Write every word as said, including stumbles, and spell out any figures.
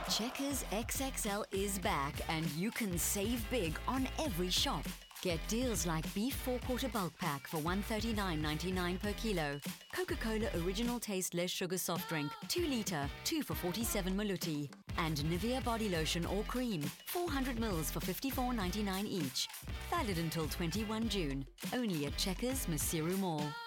Checkers X X L is back and you can save big on every shop. Get deals like beef four-quarter bulk pack for one thirty-nine ninety-nine per kilo. Coca-Cola Original Taste Less Sugar Soft Drink, two litre, two for forty-seven Maluti. And Nivea Body Lotion or Cream, four hundred mils for fifty-four ninety-nine each. Valid until twenty-first of June. Only at Checkers Masiru Mall.